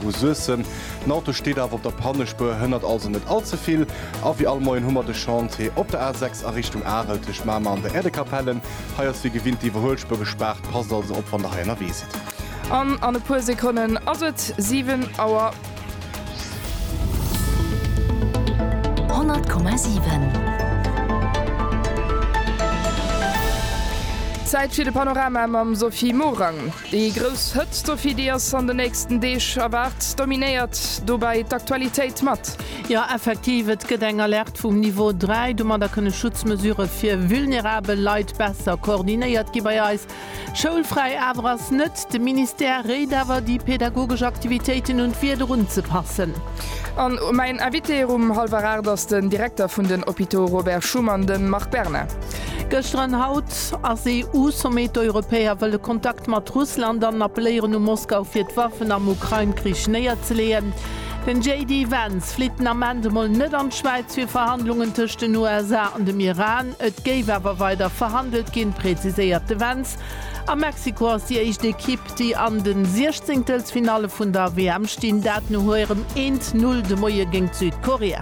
wo süssen. Auto steht auf der Pannespur, hindert also nicht allzu viel. Auch wie allgemein Hummer de Chante auf der R6 Richtung Aarel, zwischen Mama und der Erdekapellen. Heuer wie gewinnt die Verholspur gesperrt, passt also ob von daher nach Wesit. An eine paar Sekunden, also 7 Uhr. 100,7. Zeit für de Panorama am Sophie Morang. Die groß Hütt Sophie Dias an den nächsten Dech erwart dominiert dabei d'Aktualität mat. Ja, effektiv et Gedenker lehrt vom Niveau 3, du man da könne Schutzmesure für vulnerable Leute besser koordiniert gi bei Eis. Schulfrei avers net de Minister redawer die pädagogische Aktivitäten und vier run zu passen. An mein Aviterum halverarderss den Direktor vun den Opito Robert Schumann den Mark Berner. Gestern haut as EU-Sommet Europäer wëlle Kontakt mat Russland an appelléieren Moskau fir d'Waffen am Ukraine-Krich näher ze lehen. Den J.D. Vance flitten am Endemol net an Schweiz fir Verhandlungen tech den USA an dem Iran. Et géif awer weiter verhandelt gin, präziséierte Vance. Am Mexiko ass die echt Kipp, die an den 16. Finale vun der WM stehen, dat no hoerem 1-0 de Moie gegen Südkorea.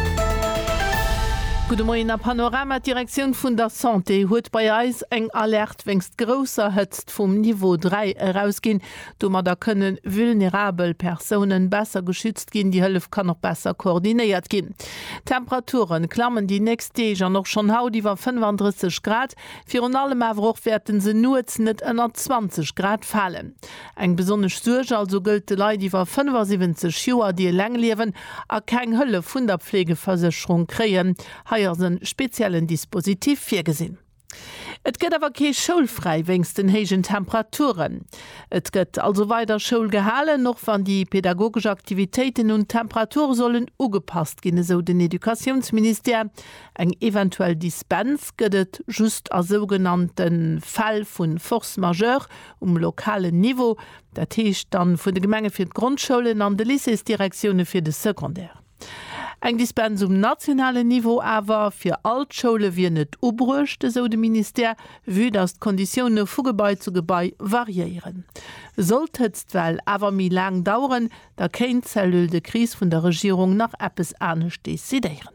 Gute Morgen, Panorama-Direktion von der Santé huet bei Eis eng Alert wengst grosser Hëtzt vom Niveau 3 herausgehen. Dummer da können vulnerable Personen besser geschützt gehen, die Hëlf kann noch besser koordiniert gehen. Temperaturen klammen die nächste Deger noch schon haut, die war 35 Grad. Für allem Avroch werden sie nur net 20 Grad fallen. Eng besonders Surge also gilt Lei, die war 75 Joer, die lang leben, a kein Hëlle vun der Pflegeversicherung kreen. Ein speziellen Dispositiv vorgesehen. Et gëtt awer ke schulfrei wéngst den hegen Temperaturen. Et gëtt also weiter Schulgehalen, noch wann die pädagogische Aktivitäten und Temperatur sollen ugepasst ginne, so den Edukationsminister. Eng eventuell Dispens gëtt just a sogenannten Fall vun Force Majeure lokalen Niveau, dat heecht dann vun de Gemenge fir d Grundschulen an de Lycéesdirektione fir de Sekundär. Eng Dispens nationale Niveau awer fir Altschule wie net ubruchte, so de Minister, wie das Konditionne vu Gebäi zu Gebäi variieren. Solltetst well awer mi lang dauern, da kein Zellül de Kris vun der Regierung nach Appes anecht desideieren.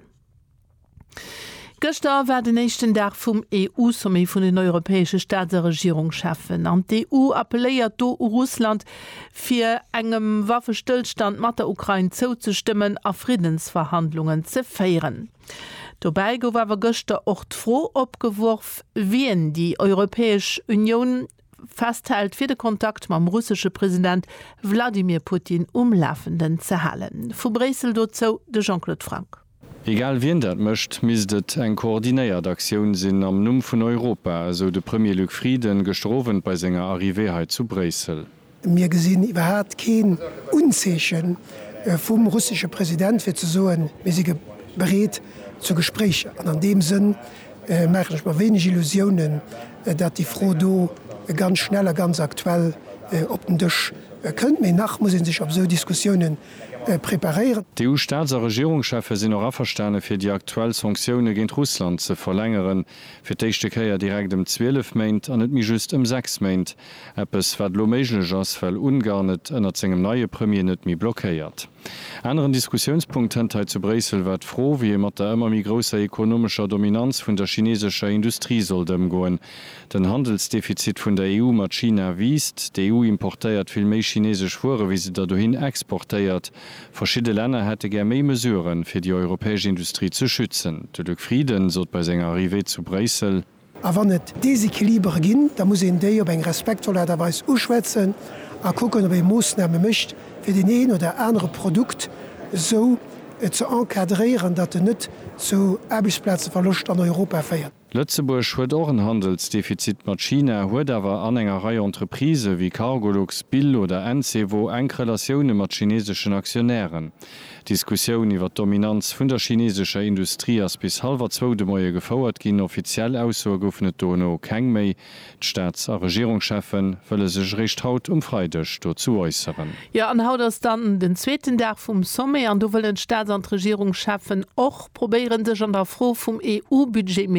Gestern war den nächsten Tag vom EU-Sommet von den europäischen Staatsregierungschefen. An die EU appelliert Russland für engem Waffenstillstand mit der Ukraine zuzustimmen, auf Friedensverhandlungen zu feiern. Dabei war gestern auch froh abgeworfen, wie die Europäische Union festhält, für den Kontakt mit dem russischen Präsident Wladimir Putin Laufenden zu halten. Von Brüssel dazu Jean-Claude Frank. Egal wien dat mëcht, misdet eng koordinéiert Aktiun sinn am Numm vun Europa, also de Premier Luc Frieden gestrowen bei senger Arrivéheit zu Brüssel. Mir gesinn iwwerhart keen Unzeechen vum russische Präsident fir ze soen mesige bereet zu Gespräch. An dem Sinn mechch ma wenig Illusionen, dat die Frodo ganz schneller, ganz aktuell op den Dëch kënnt. Mei nach muss sich op so Diskussionen preparieren. Die EU-Staatsregierungschefe sind noch afverstane fir die aktuelle Sanktionen gegen Russland zu verlängeren. Für d'echte Käier direkt 12 Meint an net mi just 6 Meint. Eppes wat lo méiglech ass fell ungarnet ënner engem neue Premier net mi blockéiert. Anderen Diskussionspunkt hentheit zu Brüssel wat froh, wie mat der immer mi grosser ekonomischer Dominanz vun der chinesischer Industrie soll dem goen. Den Handelsdefizit vun der EU mat China wiest, die EU importéiert viel méi chinesisch Fuhre, wie sie dahin exportéiert. Verschiedene Länder hätte ger méi Mesuren fir die europäische Industrie zu schützen. De Luc Frieden sot bei senger Arrivé zu Brüssel. A wann net Deséquilibre ginn, da muss en déi op eng respektvollerweis uschwätzen, a kocken op e Moosname mischt, fir den een oder andere Produkt so zu enkadréieren, dat net zu Arbeitsplätze verlust an Europa feiert. Lützeburg huet auch ein Handelsdefizit mat China, huet awer an enger Reihe Entreprise wie Cargolux, Bill oder NCWO eng Relationune mat chinesischen Aktionären. Diskussion iwwer Dominanz vun der chinesischer Industrie ass bis halber 2 de Moie gefauerert ginn offiziell ausso goufnet Dono keng méi. Staats- a Regierungschefen wëlle sech recht haut Freidech dozu äußeren. Ja, an haut ass dann den zweiten Tag vum Sommet an du wëllen Staats- an Regierungschefen och probieren sech an der Froh vum EU-Budget méi not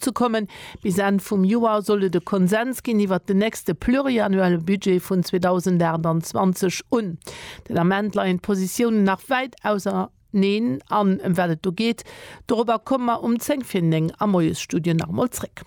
zuzukommen. Bis Ende vom Jahr solle der Konsens gehen über das nächste pluriannuelle Budget von 2020 un. Den Amendler in Positionen nach weit außer Neen an werdet du geht. Darüber kommen wir Zengfinding am neues Studio nach Molzrick.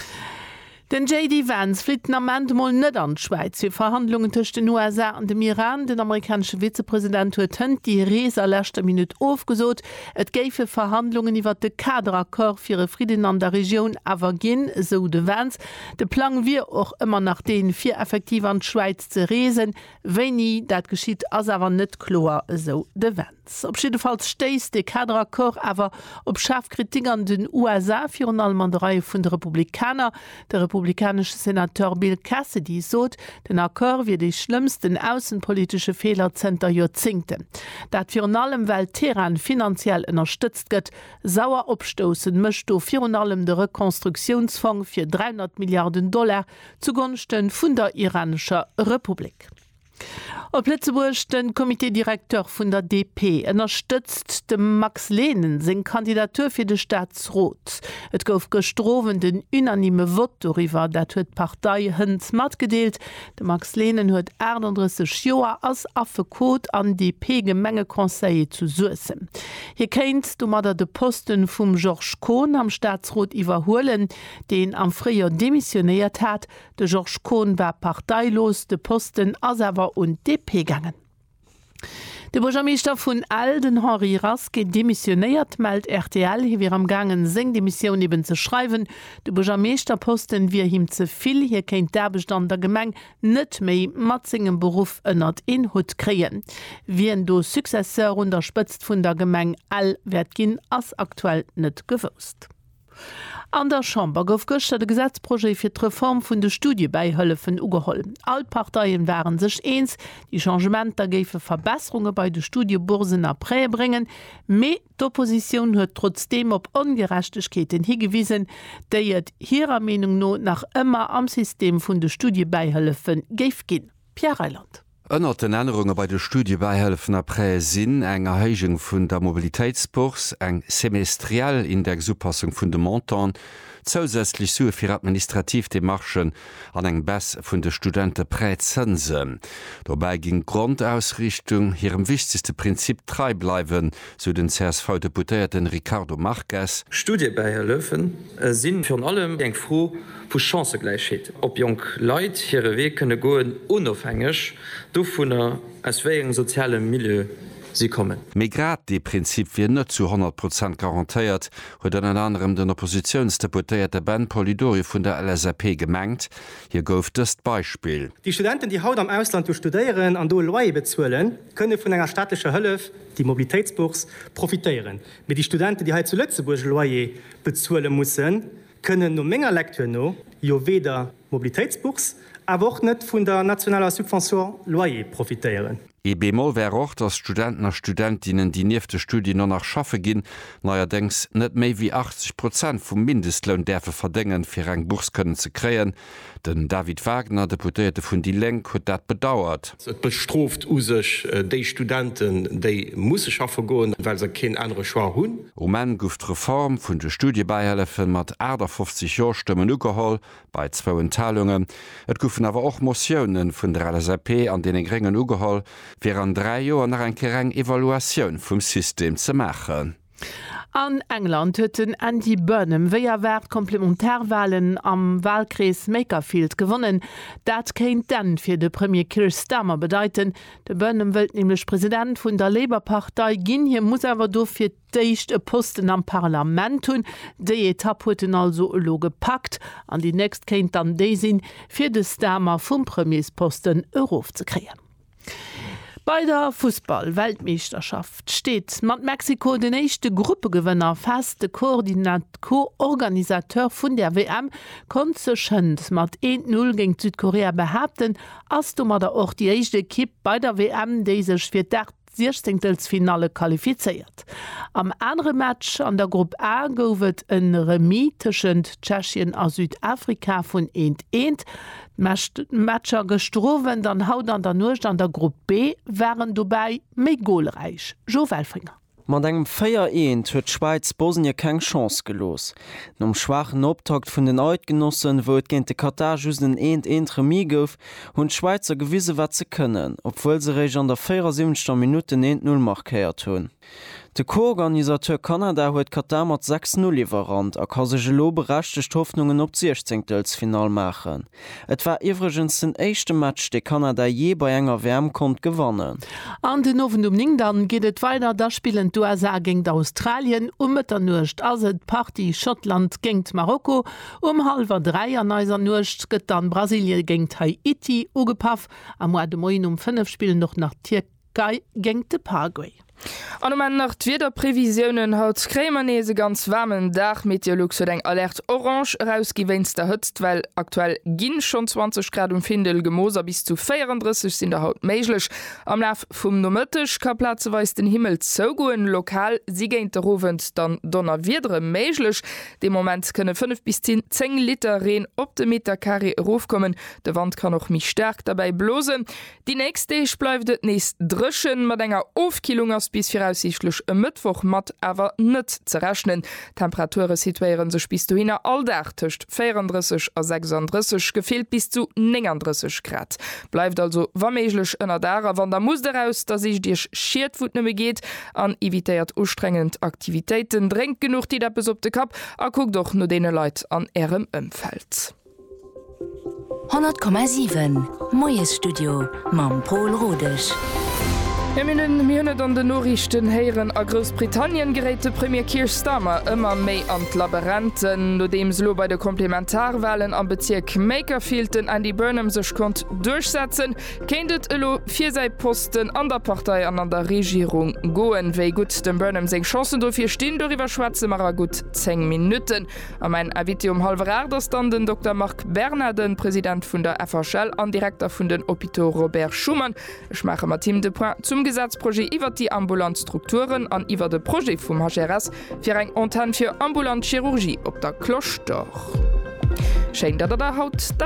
Den J.D. Vance fliegt am Endemol net an die Schweiz für Verhandlungen zwischen den USA und dem Iran. Den amerikanischen Vizepräsident hat die Reise letzte Minute aufgesucht. Es gäbe Verhandlungen über den Kaderakkord für den Frieden an der Region, aber gehen, so de Vance. Der Plan wir auch immer nach den 4 effektiv an die Schweiz zu reisen. Wenn nie, das geschieht, also aber nicht klar, so de Vance. Auf jeden Fall steht der Kaderakkord aber auf Scharfkritik an den USA für allem an der Reihe von den Republikanern. Der republikanische Senator Bill Cassidy sot, den Akkor wie die schlimmsten außenpolitische Fehler zenter Jahrzehnte. Dat für allem weil Teheran finanziell unterstützt gëtt, sauer opstoßen mischt für allem der Rekonstruktionsfonds für $300 Milliarden zugunsten vun der iranischer Republik. Op Lützeburg den Komiteedirektor vun der DP unterstützt dem Max Lehnen seg Kandidatur fir de Staatsrot. Et gouf gestrowen den unanime Vot darüber, dat huet Partei hënz mat gedeelt. De Max Lehnen huet 31 Joer als Affekot an DP Gemengekonseille zu suessen. Hier kennt du mat de Posten vum George Kohn am Staatsrot iwwerhoelen, den am Frier demissioniert hat. De George Kohn war parteilos, de Posten aserwer und DP gangen. Der Bürgermeister von Alden Henri Raske demissioniert, meldet RTL, hier wir am Gangen seng die Mission eben zu schreiben. Der Bürgermeisterposten wir ihm zu viel, hier kennt der Bestand der Gemeng nicht mehr matzingen Beruf ändert in Hut kreen. Wie ein do Successeur unterspitzt von der Gemeng all wird gehen als aktuell nicht gewusst. An der Chamber gouf gëchte de Gesetzprojekt fir d'Reform vun de Studiebeihëllefen ugeholl. All Parteien waren sech eens, die Changementer géife Verbesserungen bei de Studiebursen apré bringen, méi d'Opposition huet trotzdem op Ungerechtigkeiten hingewiesen, déi et hireer Meinung no nach ëmmer am System vun de Studiebeihëllefen géif ginn. Pierre Eiland. Ënner den Änderungen bei der Studie beihelfen apré sinn eng Erhéigung vun der Mobilitätsburs, eng semestriell in der Zupassung vun de Montan, zusätzlich Sue fir administrativ de Marschen an eng Bess vun de Studenten Präzensen. Dabei ging Grundausrichtung hirem wichtigste Prinzip trei bleiwen, so den CSV-Deputierten Ricardo Marquez. Studiebeihhelfen sinn fir allem eng froh vu Chancegleichheet. Ob jong Leiit hire Weg kënne goen unabhängig do vun as wéigen soziale Milieu sie kommen. Migrat die Prinzip wie net zu 100% garantiiert, huet an anderem den Oppositionsdeputierte Ben Polidori vun der LSAP gemengt. Hier gouf dëst Beispiel. Die Studenten, die haut am Ausland studieren an do Loyer bezuelen, könne vun enger staatlicher Hëllef, die Mobilitätsburs, profitieren. Mit die Studenten, die zu Lützeburg Loyer bezuelen mussssen, können no méger Lektür no jo weder Mobilitätsburs, aber auch net vun der nationaler Subvention Loyer profitieren. Bemol wär och, dass Studenten a Studentinnen, die niefte Studien noch nach schaffe ginn, neuerdings net méi wie 80% vum Mindestlohn derfe verdengen fir eng Burs können ze kreen. Den David Wagner, Deputierte vun die Lenk, huet dat bedauert. Et bestroft usech déi Studenten, déi musse schaffe goen, weil se ken andere Schwar hunn. En gouft Reform vun de Studiebeihhellefen mat 50 Jahrstimmen ugeholl bei 2 Entteilungen. Et goufen awer och Motionioen vun der LSAP an den geringen ugeholl, fir an 3 Joer nach en kereng Evaluatioun vum System ze machen. An England hueten Andy Burnham wéier Komplementärwahlen am Wahlkreis Makerfield gewonnen. Dat kéint dann fir de Premier Keir Starmer bedeiten. De Burnham wëlt nämlich Präsident vun der Labour-Partei ginn, hier muss awer do fir d'éicht e Posten am Parlament hunn. Déi Etapp hueten also lo gepackt, an die nächst kéint dann déi sinn fir de Starmer vum Premiersposten Eurof ze kreen. Bei der Fußball-Weltmeisterschaft steht mat Mexiko den echte Gruppegewinner fest. De Co-Organisateur vun der WM kon zeschënd mat 1-0 gegen Südkorea behaupten, as du mat der och die echte Kipp bei der WM déi sech fir 16. Finale qualifiziert. Am andere Match an der Gruppe A goufet en Remis tschen Tschechien a Südafrika vun 1-1. Matscher gestrowen, dann haut an der Nucht an der Gruppe B waren dabei méi goolreich. Jo Welfinger. Man engem Féier huet Schweiz Bosnie keng Chance gelos. Nom schwachen Optakt vun den Eidgenossen wot géint de Katar just den entre mi gouf hunn Schweizer gewisse wat ze kënnen, obwohl se reg an der 47 Minuten 0 markéiert hunn. De Co-Organisateur Kanada huet Katar mat 6-0 lieferant a ka sege lo berechtcht Hoffnungen op 16. Final machen. Et war iwregens den échte Match de Kanada je bei enger Wärm kont gewannen. An den Nowen Ning dann geht et weiter da spielen USA gegen Australien der Nucht as et Party Schottland géint Marokko 2:30 an neiser Nucht gëtt dann Brasilien géint Haiti ugepaf am Mo de Moin 5 spielen noch nach Türkei géint de Paraguay. An nach wieder Prävisionen haut Krämernese ganz warmen Dach Meteorolog so eng Alert Orange rausgewinst der hëtzt, weil aktuell ginn schon 20 Grad Findel Gemoser bis zu 34 sind der Haut meiglech. Am Laf vum Nomëttech Kaplatze weist den Himmel zo goen lokal sie géint der Rovent dann donner wiedere meiglech. De Moment kënne 5 bis 10 Liter Reen op de Meter Carré rofkommen. De Wand kann noch mich stark dabei blosen. Die nächste Deeg bleifft et neest drschen mat enger Ofkilungers bis voraussichtlich Mittwoch mat awer net ze rechnen. Temperature situieren sech bis du hin alldach tcht 34 a 36 gefehlt bis zu 39 Grad. Bleibt also warmeiglech ënner darer, wann der muss daraus, dat sich Dich Schiertfut nëmme geht, an evitéiert ustrengend Aktivitäten drängt genug die der besopte Kap, a guck doch no dee Leiit an Ärem ëmfeld. 100,7 Moes Studio Mam Paul Rodech. Minet an den Norrichten heieren a Großbritannien geräte Premier Keir Starmer ëmmer méi an d Labyrinten, no dems lo bei de Komplementarwahlen am Bezirk Makerfielden an die Burnham sech kont durchsetzen, kennet elo 4 sei Posten an der Partei an der Regierung goen. Wéi gut dem Burnham seg Chancen dofir stehen doiwwer Schwarze mar gut 10 Minuten. Am ein Avitium halverder dann den Dr. Mark Bernarden, Präsident vun der FHL an Direktor vun den Hôpital Robert Schumann. Ich mache mat Team de Point zum Gesetzprojekt iwwer die Ambulantstrukturen an iwwer de Projekt vum HGRS fir eng Antan fir Ambulantchirurgie op der Kloch doch. Schein dat der haut